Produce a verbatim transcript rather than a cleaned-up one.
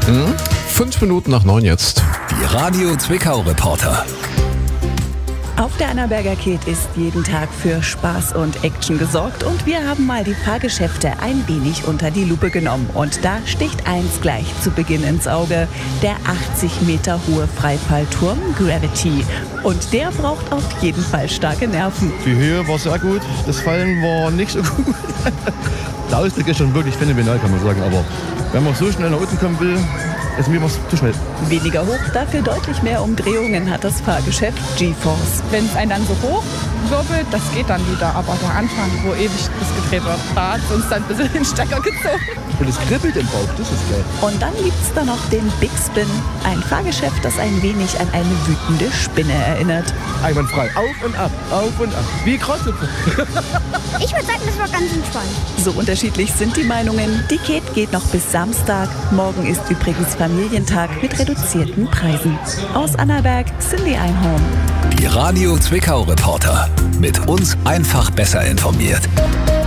Hm? Fünf Minuten nach neun jetzt. Die Radio Zwickau Reporter. Auf der Annaberger Keet ist jeden Tag für Spaß und Action gesorgt und wir haben mal die Fahrgeschäfte ein wenig unter die Lupe genommen. Und da sticht eins gleich zu Beginn ins Auge, der achtzig Meter hohe Freifallturm Gravity. Und der braucht auf jeden Fall starke Nerven. Die Höhe war sehr gut, das Fallen war nicht so gut. Der Ausblick ist schon wirklich phänomenal, kann man sagen, aber wenn man so schnell nach unten kommen will, ist mir was zu schnell. Weniger hoch, dafür deutlich mehr Umdrehungen hat das Fahrgeschäft G-Force. Wenn es einen dann so hoch wirbelt, das geht dann wieder. Aber der Anfang, wo ewig das gedreht wird, da hat es uns dann ein bisschen den Stecker gezogen. Und es kribbelt im Bauch, das ist geil. Und dann gibt's da noch den Big Spin, ein Fahrgeschäft, das ein wenig an eine wütende Spinne erinnert. Einwandfrei, auf und ab, auf und ab, wie Kreuzhüpfen. Ich würde sagen, das war ganz entspannt. So unterschiedlich sind die Meinungen. Die Keet geht noch bis Samstag. Morgen ist übrigens Familientag mit reduzierten Preisen. Aus Annaberg, Cindy Einhorn. Die Radio Zwickau Reporter. Mit uns einfach besser informiert.